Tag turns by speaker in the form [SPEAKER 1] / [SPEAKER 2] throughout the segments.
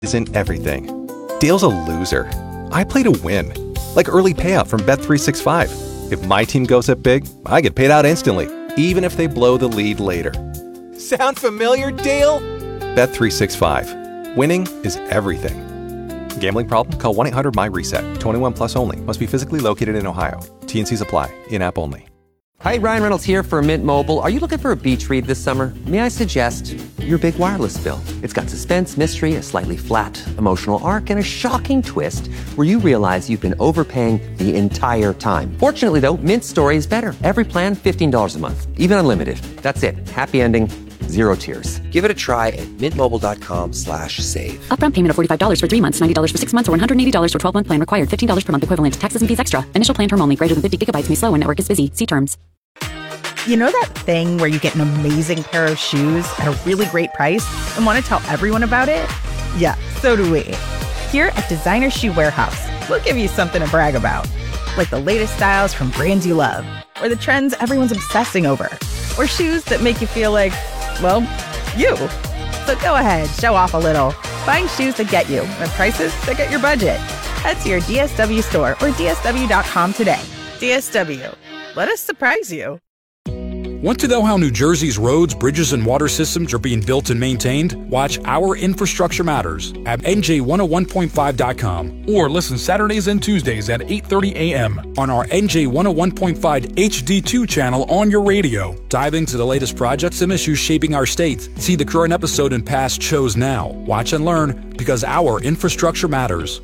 [SPEAKER 1] isn't everything. Dale's a loser. I play to win. Like early payout from Bet365. If my team goes up big, I get paid out instantly, even if they blow the lead later. Sound familiar, Dale? Bet365. Winning is everything. Gambling problem? Call 1-800-MY-RESET. 21 plus only. Must be physically located in Ohio. T&Cs apply. In-app only.
[SPEAKER 2] Hi, Ryan Reynolds here for Mint Mobile. Are you looking for a beach read this summer? May I suggest your big wireless bill? It's got suspense, mystery, a slightly flat, emotional arc, and a shocking twist where you realize you've been overpaying the entire time. Fortunately, though, Mint's story is better. Every plan, $15 a month. Even unlimited. That's it. Happy ending. Zero tears. Give it a try at mintmobile.com/save.
[SPEAKER 3] Upfront payment of $45 for 3 months, $90 for 6 months, or $180 for 12-month plan required. $15 per month equivalent. Taxes and fees extra. Initial plan term only. Greater than 50 gigabytes may slow when network is busy. See terms.
[SPEAKER 4] You know that thing where you get an amazing pair of shoes at a really great price and want to tell everyone about it? Yeah, so do we. Here at Designer Shoe Warehouse, we'll give you something to brag about. Like the latest styles from brands you love, or the trends everyone's obsessing over, or shoes that make you feel like, well, you. So go ahead, show off a little. Find shoes that get you at prices that get your budget. Head to your DSW store or DSW.com today. DSW. Let us surprise you.
[SPEAKER 5] Want to know how New Jersey's roads, bridges, and water systems are being built and maintained? Watch Our Infrastructure Matters at NJ101.5.com or listen Saturdays and Tuesdays at 8:30 a.m. on our NJ101.5 HD2 channel on your radio. Dive into the latest projects and issues shaping our state. See the current episode and past shows now. Watch and learn because Our Infrastructure Matters.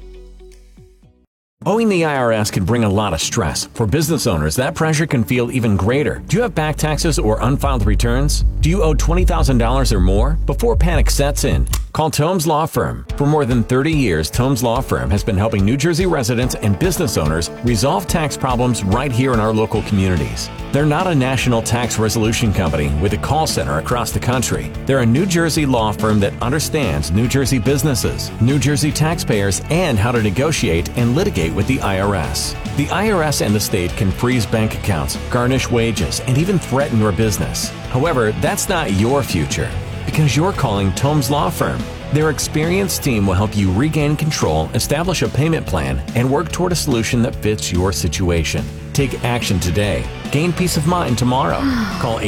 [SPEAKER 6] Owing the IRS can bring a lot of stress. For business owners, that pressure can feel even greater. Do you have back taxes or unfiled returns? Do you owe $20,000 or more? Before panic sets in, call Tomes Law Firm. For more than 30 years, Tomes Law Firm has been helping New Jersey residents and business owners resolve tax problems right here in our local communities. They're not a national tax resolution company with a call center across the country. They're a New Jersey law firm that understands New Jersey businesses, New Jersey taxpayers, and how to negotiate and litigate with the IRS. The IRS and the state can freeze bank accounts, garnish wages, and even threaten your business. However, that's not your future because you're calling Tomes Law Firm. Their experienced team will help you regain control, establish a payment plan, and work toward a solution that fits your situation. Take action today. Gain peace of mind tomorrow. Call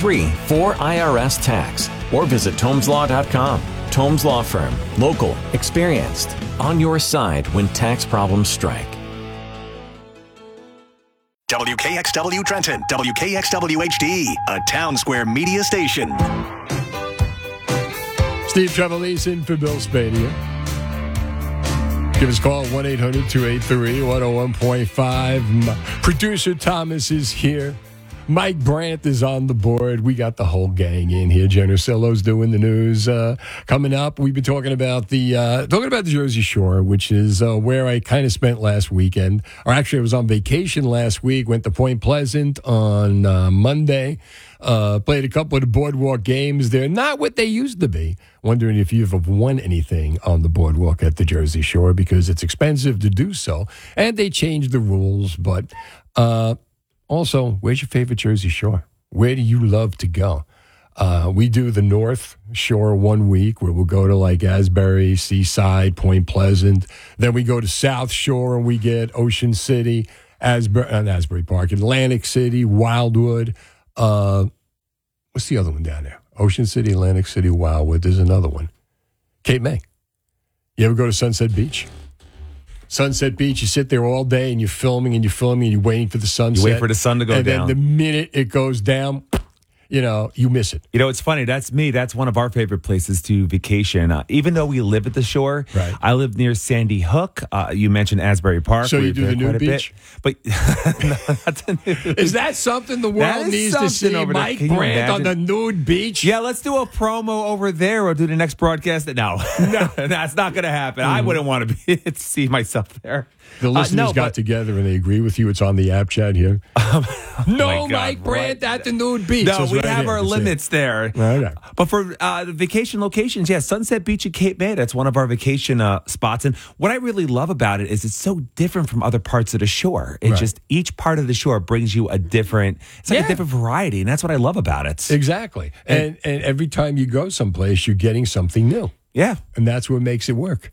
[SPEAKER 6] 833-4IRS-TAX or visit TomesLaw.com. Tomes Law Firm. Local. Experienced. On your side when tax problems strike.
[SPEAKER 7] WKXW Trenton, WKXW HD, a Town Square media station.
[SPEAKER 8] Steve Trevelise for Bill Spadia. Give us a call, 1-800-283-101.5. Producer Thomas is here. Mike Brandt is on the board. We got the whole gang in here. Jen Ursillo's doing the news. Coming up, we've been talking about the Jersey Shore, which is where I kind of spent last weekend. Or actually, I was on vacation last week. Went to Point Pleasant on Monday. Played a couple of the boardwalk games. They're not what they used to be. Wondering if you've won anything on the boardwalk at the Jersey Shore because it's expensive to do so. And they changed the rules. But also, where's your favorite Jersey Shore? Where do you love to go? We do the North Shore 1 week where we'll go to like Asbury, Seaside, Point Pleasant. Then we go to South Shore and we get Ocean City, Asbury Park, Atlantic City, Wildwood. What's the other one down there? Ocean City, Atlantic City, Wildwood. There's another one. Cape May. You ever go to Sunset Beach? Sunset Beach, you sit there all day and you're filming and you're waiting for the sunset.
[SPEAKER 9] You wait for the sun to go down.
[SPEAKER 8] And then the minute it goes down, you miss it.
[SPEAKER 9] It's funny. That's me. That's one of our favorite places to vacation. Even though we live at the shore,
[SPEAKER 8] right.
[SPEAKER 9] I live near Sandy Hook. You mentioned Asbury Park.
[SPEAKER 8] So you do the nude beach?
[SPEAKER 9] But no, not the nude.
[SPEAKER 8] Is that something the world needs to see? Mike Brandt on the nude beach?
[SPEAKER 9] Yeah, let's do a promo over there or do the next broadcast. No, that's not going to happen. I wouldn't want to see myself there.
[SPEAKER 8] The listeners got together and they agree with you. It's on the app chat here. No, Mike Brandt at the nude beach.
[SPEAKER 9] No, we have our limits there.
[SPEAKER 8] Right.
[SPEAKER 9] But for the vacation locations, Sunset Beach at Cape May, that's one of our vacation spots. And what I really love about it is it's so different from other parts of the shore. It's just each part of the shore brings you a different variety. And that's what I love about it.
[SPEAKER 8] Exactly. And every time you go someplace, you're getting something new.
[SPEAKER 9] Yeah.
[SPEAKER 8] And that's what makes it work.